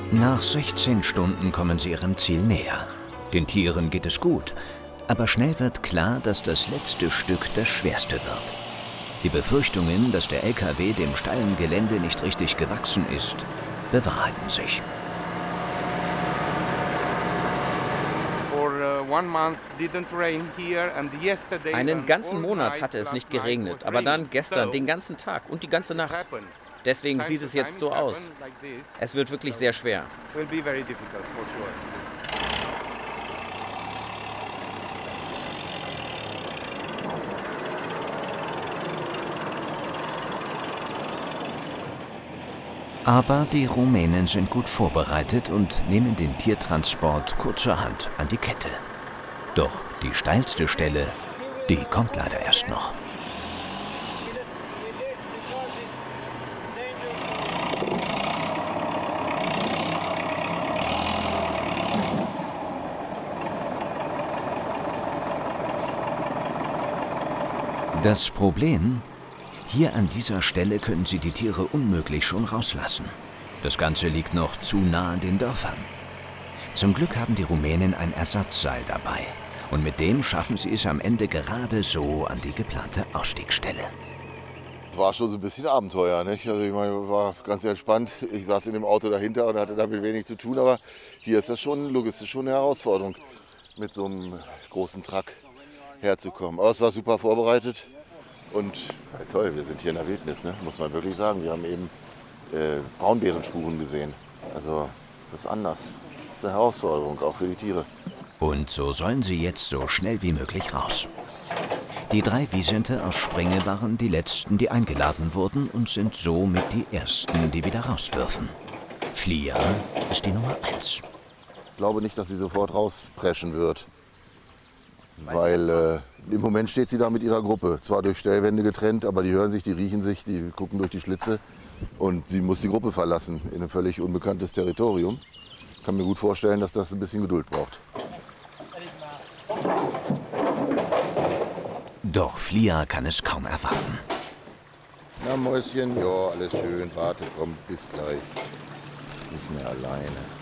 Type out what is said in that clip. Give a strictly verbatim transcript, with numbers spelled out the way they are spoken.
Nach sechzehn Stunden kommen sie ihrem Ziel näher. Den Tieren geht es gut, aber schnell wird klar, dass das letzte Stück das schwerste wird. Die Befürchtungen, dass der L K W dem steilen Gelände nicht richtig gewachsen ist, bewahrheiten sich. Einen ganzen Monat hatte es nicht geregnet, aber dann gestern den ganzen Tag und die ganze Nacht. Deswegen sieht es jetzt so aus. Es wird wirklich sehr schwer. Aber die Rumänen sind gut vorbereitet und nehmen den Tiertransport kurzerhand an die Kette. Doch die steilste Stelle, die kommt leider erst noch. Das Problem? Hier an dieser Stelle können sie die Tiere unmöglich schon rauslassen. Das Ganze liegt noch zu nah an den Dörfern. Zum Glück haben die Rumänen ein Ersatzseil dabei. Und mit dem schaffen sie es am Ende gerade so an die geplante Ausstiegsstelle. War schon so ein bisschen Abenteuer, nicht? Also ich meine, war ganz entspannt. Ich saß in dem Auto dahinter und hatte damit wenig zu tun. Aber hier ist das schon logistisch schon eine Herausforderung, mit so einem großen Truck herzukommen. Aber es war super vorbereitet. Und ja, toll, wir sind hier in der Wildnis, ne? Muss man wirklich sagen. Wir haben eben äh, Braunbärenspuren gesehen. Also das ist anders. Das ist eine Herausforderung, auch für die Tiere. Und so sollen sie jetzt so schnell wie möglich raus. Die drei Wisente aus Springe waren die letzten, die eingeladen wurden und sind somit die ersten, die wieder raus dürfen. Flia ist die Nummer eins. Ich glaube nicht, dass sie sofort rauspreschen wird. Weil äh, im Moment steht sie da mit ihrer Gruppe. Zwar durch Stellwände getrennt, aber die hören sich, die riechen sich, die gucken durch die Schlitze. Und sie muss die Gruppe verlassen in ein völlig unbekanntes Territorium. Ich kann mir gut vorstellen, dass das ein bisschen Geduld braucht. Doch Flia kann es kaum erwarten. Na Mäuschen, ja, alles schön, warte, komm, bis gleich. Nicht mehr alleine.